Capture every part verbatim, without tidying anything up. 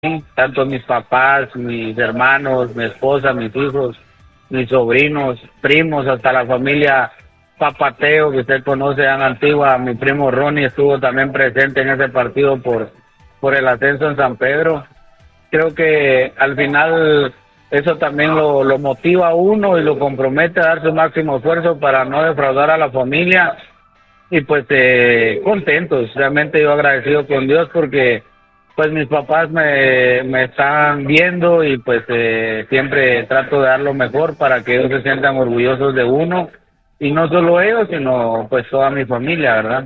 tanto mis papás, mis hermanos, mi esposa, mis hijos, mis sobrinos, primos, hasta la familia Papateo, que usted conoce en Antigua. Mi primo Ronnie estuvo también presente en ese partido por, por el ascenso en San Pedro. Creo que al final eso también lo, lo motiva a uno y lo compromete a dar su máximo esfuerzo para no defraudar a la familia. Y pues eh, contentos, realmente yo agradecido con Dios porque pues mis papás me, me están viendo y pues eh, siempre trato de dar lo mejor para que ellos se sientan orgullosos de uno, y no solo ellos, sino pues toda mi familia, ¿verdad?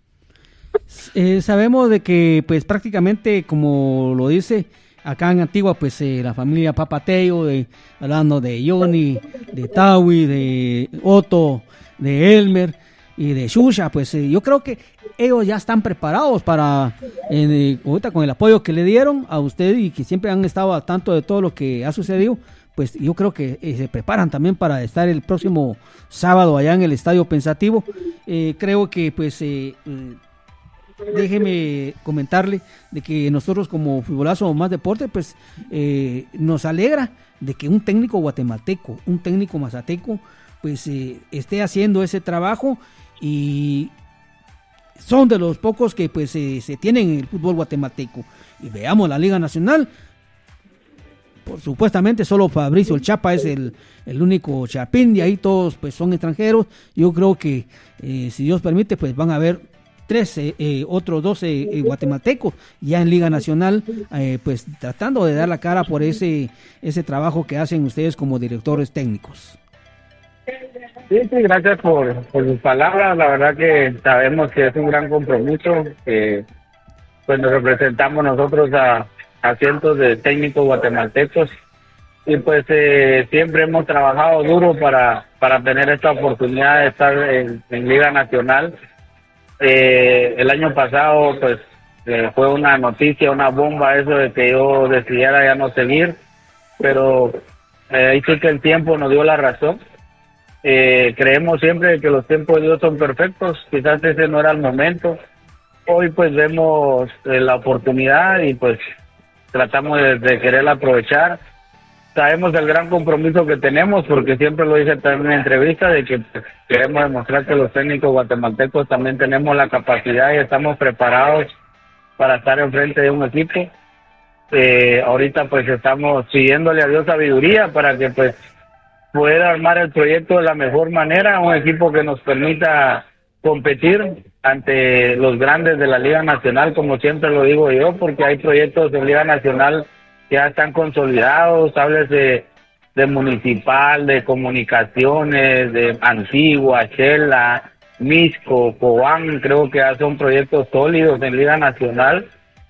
Eh, sabemos de que pues prácticamente, como lo dice, acá en Antigua pues eh, la familia Papateo, de, hablando de Johnny, de Tawi, de Otto, de Elmer y de Shusha, pues eh, yo creo que ellos ya están preparados para, eh, ahorita con el apoyo que le dieron a usted y que siempre han estado al tanto de todo lo que ha sucedido, pues yo creo que eh, se preparan también para estar el próximo sábado allá en el Estadio Pensativo. Eh, creo que pues eh, eh, déjeme comentarle de que nosotros como Futbolazo Más Deporte pues eh, nos alegra de que un técnico guatemalteco, un técnico mazateco pues eh, esté haciendo ese trabajo, y son de los pocos que pues eh, se tienen en el fútbol guatemalteco. Y veamos la Liga Nacional, por supuestamente solo Fabricio el Chapa es el, el único chapín, de ahí todos pues son extranjeros. Yo creo que eh, si Dios permite pues van a haber trece, eh, otros doce eh, guatemaltecos ya en Liga Nacional, eh, pues tratando de dar la cara por ese, ese trabajo que hacen ustedes como directores técnicos. Sí, sí, gracias por, por sus palabras. La verdad que sabemos que es un gran compromiso, que pues nos representamos nosotros a, a cientos de técnicos guatemaltecos, y pues eh, siempre hemos trabajado duro para, para tener esta oportunidad de estar en, en Liga Nacional. Eh, el año pasado pues eh, fue una noticia, una bomba eso de que yo decidiera ya no seguir, pero eh, ahí sí que el tiempo nos dio la razón. Eh, creemos siempre que los tiempos de Dios son perfectos, quizás ese no era el momento. Hoy pues vemos eh, la oportunidad y pues tratamos de, de quererla aprovechar. Sabemos el gran compromiso que tenemos, porque siempre lo hice también en entrevista, de que pues, queremos demostrar que los técnicos guatemaltecos también tenemos la capacidad y estamos preparados para estar enfrente de un equipo. Eh, ahorita pues estamos pidiéndole a Dios sabiduría para que pues poder armar el proyecto de la mejor manera, un equipo que nos permita competir ante los grandes de la Liga Nacional, como siempre lo digo yo, porque hay proyectos de Liga Nacional que ya están consolidados, háblese de, de Municipal, de Comunicaciones, de Antigua, Chela, Misco, Cobán, creo que ya son proyectos sólidos en Liga Nacional,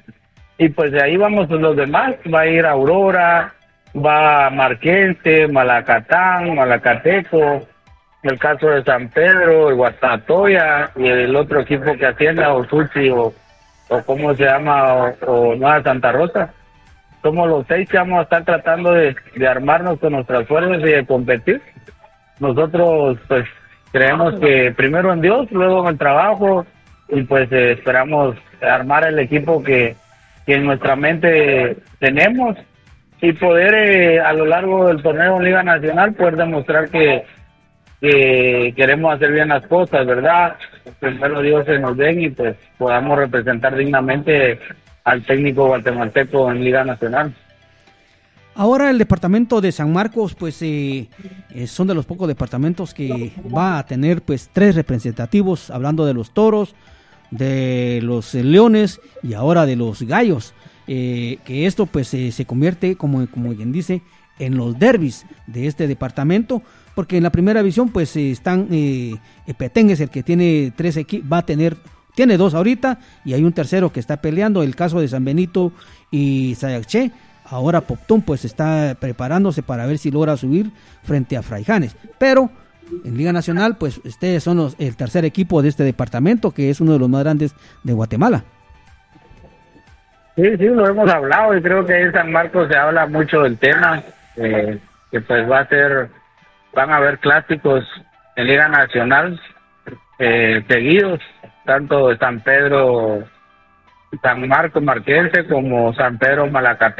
y pues de ahí vamos los demás, va a ir Aurora, va Marquense, Malacatán, Malacateco, el caso de San Pedro, el Guastatoya, y el otro equipo que asciende a Osuchi o, o cómo se llama, o, o Nueva Santa Rosa. Somos los seis que vamos a estar tratando de, de armarnos con nuestras fuerzas y de competir. Nosotros pues creemos que primero en Dios, luego en el trabajo, y pues eh, esperamos armar el equipo que, que en nuestra mente tenemos, y poder eh, a lo largo del torneo en Liga Nacional poder demostrar que, que queremos hacer bien las cosas, ¿verdad? Primero Dios se nos den y pues podamos representar dignamente al técnico guatemalteco en Liga Nacional. Ahora el departamento de San Marcos pues eh, eh, son de los pocos departamentos que va a tener pues tres representativos, hablando de los toros, de los eh, leones y ahora de los gallos. Eh, que esto pues eh, se convierte, como, como quien dice, en los derbis de este departamento, porque en la primera división pues eh, están, eh, Petén es el que tiene tres equipos, va a tener, tiene dos ahorita, y hay un tercero que está peleando, el caso de San Benito y Sayaché. Ahora Poptún pues está preparándose para ver si logra subir frente a Fraijanes, pero en Liga Nacional pues ustedes son los, el tercer equipo de este departamento, que es uno de los más grandes de Guatemala. Sí, sí, lo hemos hablado, y creo que en San Marcos se habla mucho del tema, eh, que pues va a ser, van a haber clásicos en Liga Nacional eh, seguidos, tanto de San Pedro San Marcos Marquense como San Pedro Malacate.